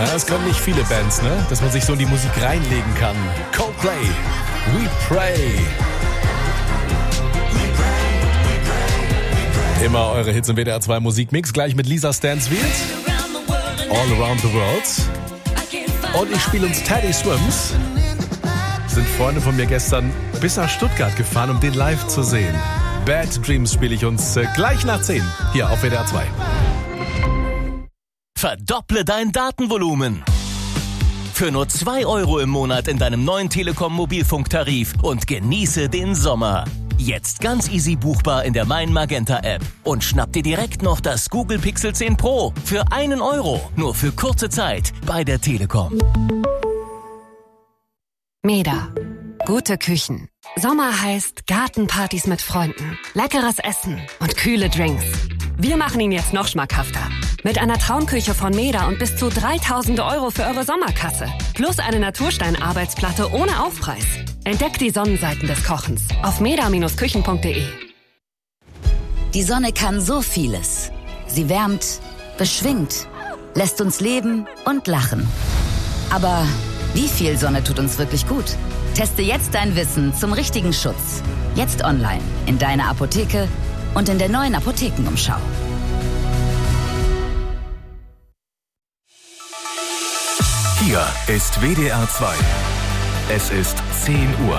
Ja, das können nicht viele Bands, ne? Dass man sich so in die Musik reinlegen kann. Coldplay, We Pray. Immer eure Hits im WDR 2 Musikmix, gleich mit Lisa Stansfield. All Around the World. Und ich spiele uns Teddy Swims. Sind Freunde von mir gestern bis nach Stuttgart gefahren, um den live zu sehen. Bad Dreams spiele ich uns gleich nach 10 hier auf WDR 2. Verdopple dein Datenvolumen. Für nur 2 € im Monat in deinem neuen Telekom Mobilfunktarif und genieße den Sommer. Jetzt ganz easy buchbar in der Mein Magenta App. Und schnapp dir direkt noch das Google Pixel 10 Pro für 1 €. Nur für kurze Zeit bei der Telekom. Meda. Gute Küchen. Sommer heißt Gartenpartys mit Freunden, leckeres Essen und kühle Drinks. Wir machen ihn jetzt noch schmackhafter. Mit einer Traumküche von Meda und bis zu 3.000 € für eure Sommerkasse. Plus eine Naturstein-Arbeitsplatte ohne Aufpreis. Entdeckt die Sonnenseiten des Kochens auf meda-küchen.de. Die Sonne kann so vieles. Sie wärmt, beschwingt, lässt uns leben und lachen. Aber wie viel Sonne tut uns wirklich gut? Teste jetzt dein Wissen zum richtigen Schutz. Jetzt online, in deiner Apotheke und in der neuen Apothekenumschau. Hier ist WDR 2. Es ist 10 Uhr.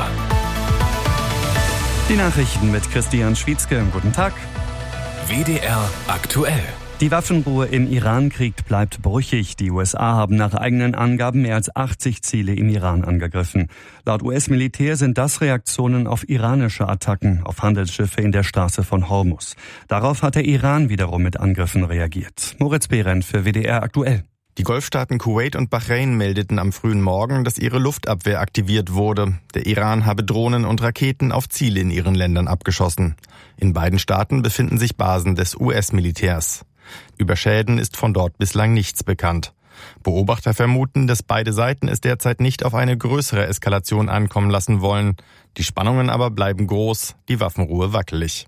Die Nachrichten mit Christian Schwietzke. Guten Tag. WDR aktuell. Die Waffenruhe im Iran-Krieg bleibt brüchig. Die USA haben nach eigenen Angaben mehr als 80 Ziele im Iran angegriffen. Laut US-Militär sind das Reaktionen auf iranische Attacken auf Handelsschiffe in der Straße von Hormuz. Darauf hat der Iran wiederum mit Angriffen reagiert. Moritz Behrendt für WDR aktuell. Die Golfstaaten Kuwait und Bahrain meldeten am frühen Morgen, dass ihre Luftabwehr aktiviert wurde. Der Iran habe Drohnen und Raketen auf Ziele in ihren Ländern abgeschossen. In beiden Staaten befinden sich Basen des US-Militärs. Über Schäden ist von dort bislang nichts bekannt. Beobachter vermuten, dass beide Seiten es derzeit nicht auf eine größere Eskalation ankommen lassen wollen. Die Spannungen aber bleiben groß, die Waffenruhe wackelig.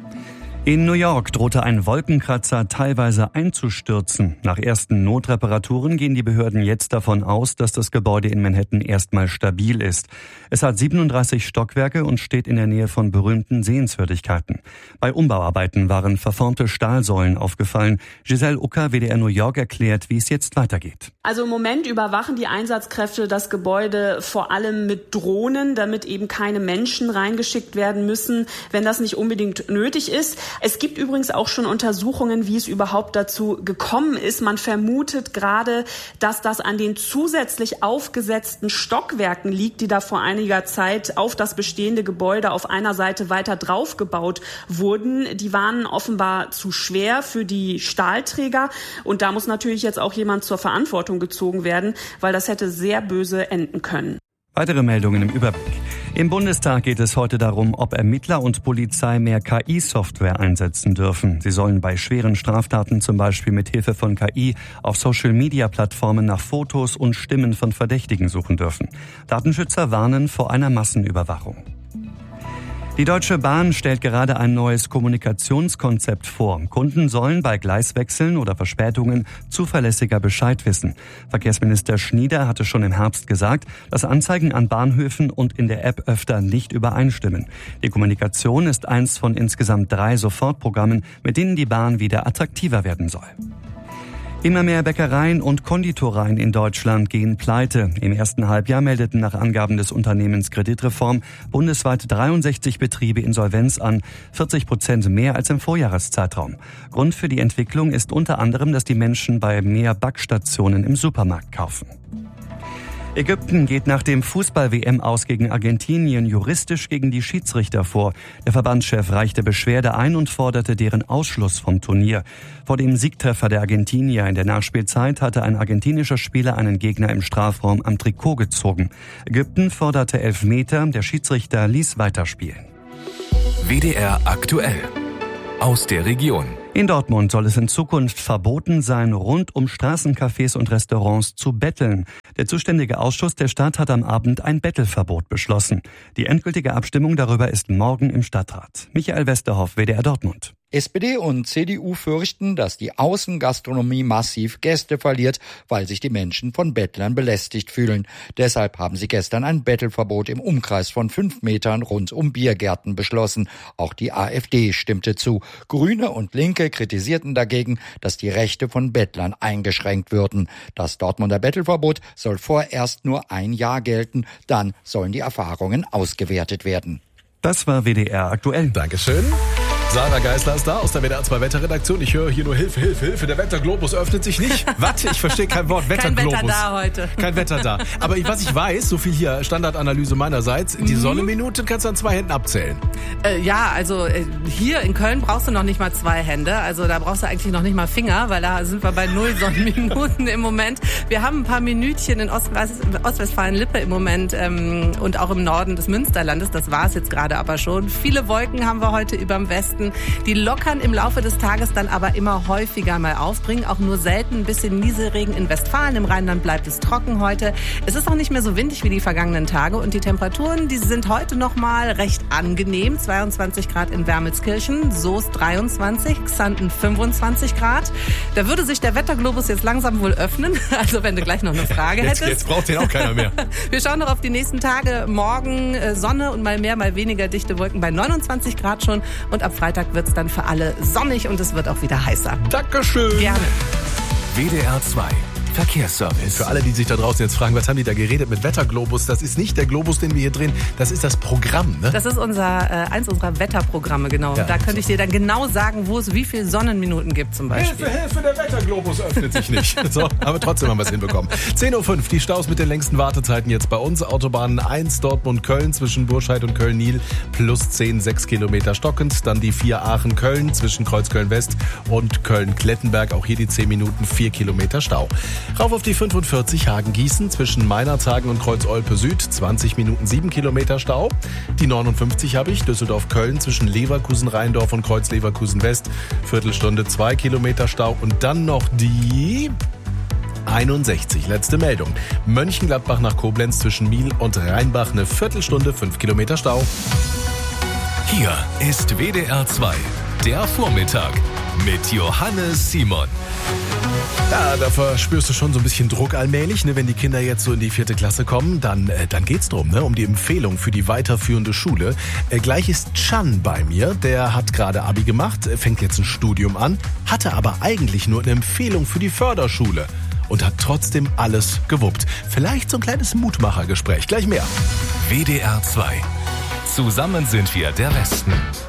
In New York drohte ein Wolkenkratzer teilweise einzustürzen. Nach ersten Notreparaturen gehen die Behörden jetzt davon aus, dass das Gebäude in Manhattan erstmal stabil ist. Es hat 37 Stockwerke und steht in der Nähe von berühmten Sehenswürdigkeiten. Bei Umbauarbeiten waren verformte Stahlsäulen aufgefallen. Giselle Ucker, WDR New York, erklärt, wie es jetzt weitergeht. Also im Moment überwachen die Einsatzkräfte das Gebäude vor allem mit Drohnen, damit eben keine Menschen reingeschickt werden müssen, wenn das nicht unbedingt nötig ist. Es gibt übrigens auch schon Untersuchungen, wie es überhaupt dazu gekommen ist. Man vermutet gerade, dass das an den zusätzlich aufgesetzten Stockwerken liegt, die da vor einiger Zeit auf das bestehende Gebäude auf einer Seite weiter drauf gebaut wurden. Die waren offenbar zu schwer für die Stahlträger. Und da muss natürlich jetzt auch jemand zur Verantwortung gezogen werden, weil das hätte sehr böse enden können. Weitere Meldungen im Überblick. Im Bundestag geht es heute darum, ob Ermittler und Polizei mehr KI-Software einsetzen dürfen. Sie sollen bei schweren Straftaten zum Beispiel mit Hilfe von KI auf Social-Media-Plattformen nach Fotos und Stimmen von Verdächtigen suchen dürfen. Datenschützer warnen vor einer Massenüberwachung. Die Deutsche Bahn stellt gerade ein neues Kommunikationskonzept vor. Kunden sollen bei Gleiswechseln oder Verspätungen zuverlässiger Bescheid wissen. Verkehrsminister Schnieder hatte schon im Herbst gesagt, dass Anzeigen an Bahnhöfen und in der App öfter nicht übereinstimmen. Die Kommunikation ist eins von insgesamt 3 Sofortprogrammen, mit denen die Bahn wieder attraktiver werden soll. Immer mehr Bäckereien und Konditoreien in Deutschland gehen pleite. Im ersten Halbjahr meldeten nach Angaben des Unternehmens Kreditreform bundesweit 63 Betriebe Insolvenz an, 40% mehr als im Vorjahreszeitraum. Grund für die Entwicklung ist unter anderem, dass die Menschen bei mehr Backstationen im Supermarkt kaufen. Ägypten geht nach dem Fußball-WM aus gegen Argentinien juristisch gegen die Schiedsrichter vor. Der Verbandschef reichte Beschwerde ein und forderte deren Ausschluss vom Turnier. Vor dem Siegtreffer der Argentinier in der Nachspielzeit hatte ein argentinischer Spieler einen Gegner im Strafraum am Trikot gezogen. Ägypten forderte Elfmeter, der Schiedsrichter ließ weiterspielen. WDR aktuell. Aus der Region. In Dortmund soll es in Zukunft verboten sein, rund um Straßencafés und Restaurants zu betteln. Der zuständige Ausschuss der Stadt hat am Abend ein Bettelverbot beschlossen. Die endgültige Abstimmung darüber ist morgen im Stadtrat. Michael Westerhoff, WDR Dortmund. SPD und CDU fürchten, dass die Außengastronomie massiv Gäste verliert, weil sich die Menschen von Bettlern belästigt fühlen. Deshalb haben sie gestern ein Bettelverbot im Umkreis von 5 Metern rund um Biergärten beschlossen. Auch die AfD stimmte zu. Grüne und Linke kritisierten dagegen, dass die Rechte von Bettlern eingeschränkt würden. Das Dortmunder Bettelverbot soll vorerst nur 1 Jahr gelten. Dann sollen die Erfahrungen ausgewertet werden. Das war WDR aktuell. Dankeschön. Sarah Geisler ist da aus der WDR 2 Wetterredaktion. Ich höre hier nur Hilfe, Hilfe, Hilfe. Der Wetterglobus öffnet sich nicht. Was? Ich verstehe kein Wort. Wetterglobus. Kein Wetter da heute. Kein Wetter da. Aber was ich weiß, so viel hier Standardanalyse meinerseits, die Sonnenminuten kannst du an 2 Händen abzählen. Hier in Köln brauchst du noch nicht mal 2 Hände. Also da brauchst du eigentlich noch nicht mal Finger, weil da sind wir bei 0 Sonnenminuten im Moment. Wir haben ein paar Minütchen in Ostwestfalen-Lippe im Moment und auch im Norden des Münsterlandes. Das war es jetzt gerade aber schon. Viele Wolken haben wir heute überm Westen. Die lockern im Laufe des Tages dann aber immer häufiger mal auf, bringen auch nur selten ein bisschen Nieselregen in Westfalen. Im Rheinland bleibt es trocken heute. Es ist auch nicht mehr so windig wie die vergangenen Tage und die Temperaturen, die sind heute noch mal recht angenehm. 22 Grad in Wermelskirchen, Soest 23, Xanten 25 Grad. Da würde sich der Wetterglobus jetzt langsam wohl öffnen. Also wenn du gleich noch eine Frage hättest. Jetzt braucht den auch keiner mehr. Wir schauen noch auf die nächsten Tage. Morgen Sonne und mal mehr, mal weniger dichte Wolken bei 29 Grad schon. Und ab Freitag wird es dann für alle sonnig und es wird auch wieder heißer. Dankeschön. Gerne. WDR 2 Verkehrsservice. Für alle, die sich da draußen jetzt fragen, was haben die da geredet mit Wetterglobus? Das ist nicht der Globus, den wir hier drehen, das ist das Programm, ne? Das ist eins unserer Wetterprogramme, genau. Ja. Da könnte ich dir dann genau sagen, wo es wie viele Sonnenminuten gibt zum Beispiel. Hilfe, der Wetterglobus öffnet sich nicht. So, aber trotzdem haben wir es hinbekommen. 10.05 Uhr, die Staus mit den längsten Wartezeiten jetzt bei uns. Autobahn 1 Dortmund-Köln zwischen Burscheid und Köln-Nil plus 10, 6 Kilometer stockend. Dann die 4 Aachen-Köln zwischen Kreuzköln-West und Köln-Klettenberg. Auch hier die 10 Minuten, 4 Kilometer Stau. Rauf auf die 45 Hagen-Gießen zwischen Meinerzhagen und Kreuz-Olpe Süd, 20 Minuten 7 Kilometer Stau. Die 59 habe ich, Düsseldorf-Köln zwischen Leverkusen-Rheindorf und Kreuz-Leverkusen-West, Viertelstunde 2 Kilometer Stau. Und dann noch die 61, letzte Meldung. Mönchengladbach nach Koblenz zwischen Miel und Rheinbach, eine Viertelstunde 5 Kilometer Stau. Hier ist WDR 2, der Vormittag mit Johannes Simon. Ja, da verspürst du schon so ein bisschen Druck allmählich, ne? Wenn die Kinder jetzt so in die 4. Klasse kommen, dann geht's drum, ne? Um die Empfehlung für die weiterführende Schule. Gleich ist Chan bei mir, der hat gerade Abi gemacht, fängt jetzt ein Studium an, hatte aber eigentlich nur eine Empfehlung für die Förderschule und hat trotzdem alles gewuppt. Vielleicht so ein kleines Mutmachergespräch, gleich mehr. WDR 2. Zusammen sind wir der Westen.